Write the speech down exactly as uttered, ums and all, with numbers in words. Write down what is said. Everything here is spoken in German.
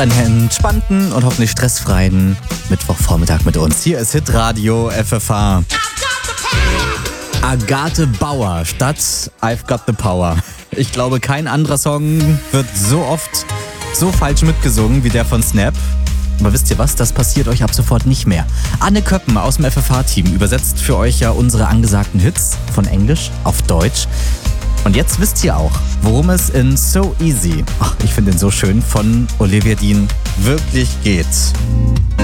Einen entspannten und hoffentlich stressfreien Mittwochvormittag mit uns. Hier ist Hitradio F F H. Agathe Bauer statt I've Got the Power. Ich glaube, kein anderer Song wird so oft so falsch mitgesungen wie der von Snap. Aber wisst ihr was? Das passiert euch ab sofort nicht mehr. Anne Köppen aus dem F F H-Team übersetzt für euch ja unsere angesagten Hits von Englisch auf Deutsch. Und jetzt wisst ihr auch, worum es in So Easy, ach, ich finde ihn so schön, von Olivia Dean wirklich geht.